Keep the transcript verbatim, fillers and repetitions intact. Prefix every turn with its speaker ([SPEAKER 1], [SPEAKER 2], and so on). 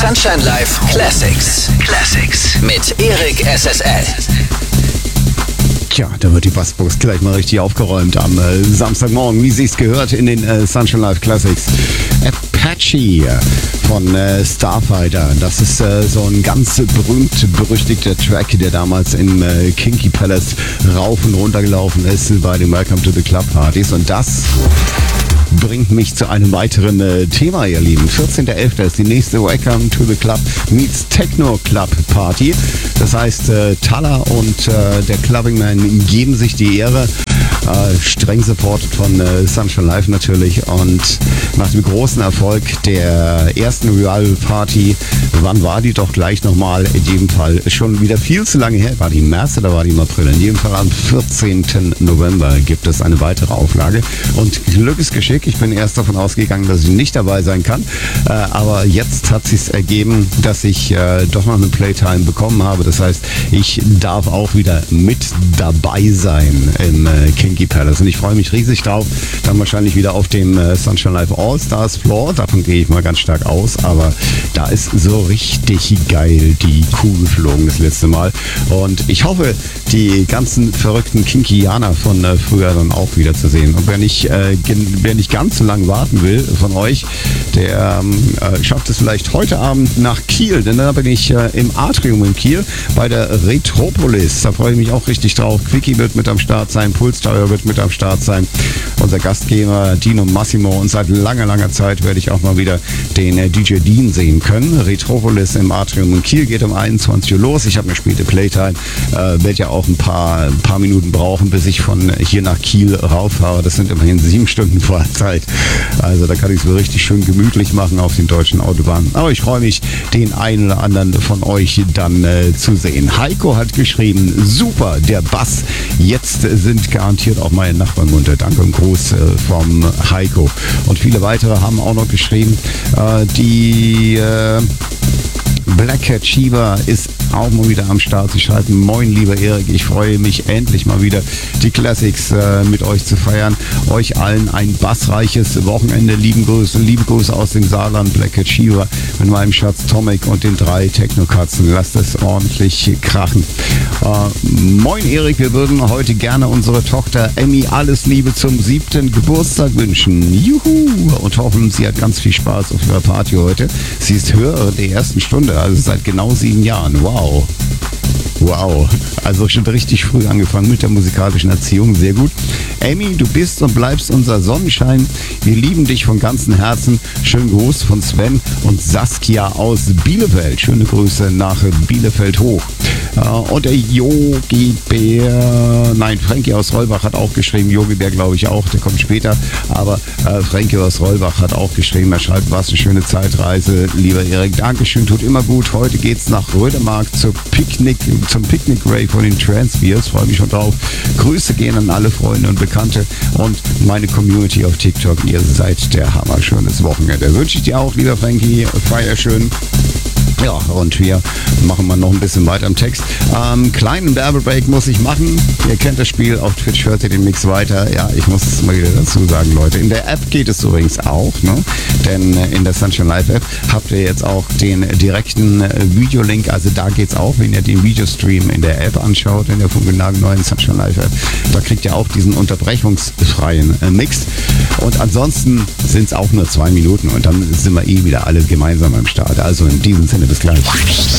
[SPEAKER 1] Sunshine Live Classics. Classics mit Erik S S L.
[SPEAKER 2] Tja, da wird die Bassbox gleich mal richtig aufgeräumt am äh, Samstagmorgen, wie sich's gehört in den äh, Sunshine Live Classics. Apache von äh, Starfighter. Das ist äh, so ein ganz berühmt-berüchtigter Track, der damals im äh, Kinky Palace rauf und runter gelaufen ist bei den Welcome to the Club Partys. Und das bringt mich zu einem weiteren äh, Thema, ihr Lieben. vierzehnter elfter ist die nächste Welcome to the Club meets Techno Club Party. Das heißt, äh, Talla und äh, der Clubbing Man geben sich die Ehre. Äh, streng supported von äh, Sunshine Live natürlich. Und nach dem großen Erfolg der ersten Revival Party, wann war die doch gleich nochmal? In jedem Fall schon wieder viel zu lange her. War die im März oder war die im April? In jedem Fall am vierzehnten November gibt es eine weitere Auflage. Und Glück ist Geschick. Ich bin erst davon ausgegangen, dass ich nicht dabei sein kann. Äh, aber jetzt hat sich's ergeben, dass ich äh, doch noch eine Playtime bekommen habe. Das heißt, ich darf auch wieder mit dabei sein im äh, Kinky Palace. Und ich freue mich riesig drauf. Dann wahrscheinlich wieder auf dem äh, Sunshine Live All-Stars Floor. Davon gehe ich mal ganz stark aus. Aber da ist so richtig geil die Kuh geflogen das letzte Mal. Und ich hoffe, die ganzen verrückten Kinkianer von äh, früher dann auch wieder zu sehen. Und wer nicht, äh, wer nicht ganz so lange warten will von euch, der äh, schafft es vielleicht heute Abend nach Kiel. Denn da bin ich äh, im Atrium in Kiel bei der Retropolis. Da freue ich mich auch richtig drauf. Quickie wird mit am Start sein. Pulsteuer wird mit am Start sein. Unser Gastgeber Dino Massimo. Und seit langer, langer Zeit werde ich auch mal wieder den äh, D J Dean sehen können. Retropolis im Atrium in Kiel geht um einundzwanzig Uhr los. Ich habe mir später Playtime. Äh, werde ja auch ein paar, ein paar Minuten brauchen, bis ich von hier nach Kiel rauffahre. Das sind immerhin sieben Stunden Fahrzeit. Also da kann ich es mir richtig schön gemütlich machen auf den deutschen Autobahnen. Aber ich freue mich, den einen oder anderen von euch dann äh, zu sehen. Heiko hat geschrieben, super, der Bass. Jetzt äh, sind garantiert auch meine Nachbarn munter. Danke und Gruß äh, vom Heiko. Und viele weitere haben auch noch geschrieben, äh, die äh, Black Cat Shiva ist auch mal wieder am Start. Sie schreiben, moin lieber Erik, ich freue mich endlich mal wieder die Classics äh, mit euch zu feiern. Euch allen ein bassreiches Wochenende. Lieben Grüße, liebe Grüße aus dem Saarland, Black Cat Shiva mit meinem Schatz Tomek und den drei Techno-Katzen. Lasst es ordentlich krachen. Äh, moin Erik, wir würden heute gerne unsere Tochter Emmy alles Liebe zum siebten Geburtstag wünschen. Juhu! Und hoffen, sie hat ganz viel Spaß auf ihrer Party heute. Sie ist Hörerin der ersten Stunde, also seit genau sieben Jahren. Wow. Wow. Also schon richtig früh angefangen mit der musikalischen Erziehung. Sehr gut. Amy, du bist und bleibst unser Sonnenschein. Wir lieben dich von ganzem Herzen. Schönen Gruß von Sven und Saskia aus Bielefeld. Schöne Grüße nach Bielefeld hoch. Und der Yogi Bär, nein, Frankie aus Rollbach hat auch geschrieben. Yogi Bär glaube ich auch, der kommt später. Aber äh, Frankie aus Rollbach hat auch geschrieben. Er schreibt, was eine schöne Zeitreise. Lieber Erik, Dankeschön, tut immer gut. Heute geht's nach Rödemark zur Picknick, zum Picnic Ray von den Transbeers. Freue mich schon drauf. Grüße gehen an alle Freunde und Bekannte und meine Community auf TikTok. Ihr seid der Hammer. Schönes Wochenende. Wünsche ich dir auch, lieber Frankie. Feier schön. Ja, und wir machen mal noch ein bisschen weiter im Text. Ähm, kleinen Werbebreak muss ich machen. Ihr kennt das Spiel, auf Twitch hört ihr den Mix weiter. Ja, ich muss es mal wieder dazu sagen, Leute. In der App geht es übrigens auch, ne? Denn in der Sunshine Live App habt ihr jetzt auch den direkten Videolink. Also da geht's auch, wenn ihr den Videostream in der App anschaut, in der funkelnagelneuen Sunshine Live App. Da kriegt ihr auch diesen unterbrechungsfreien äh, Mix. Und ansonsten sind es auch nur zwei Minuten und dann sind wir eh wieder alle gemeinsam am Start. Also in diesem Sinne, bis gleich.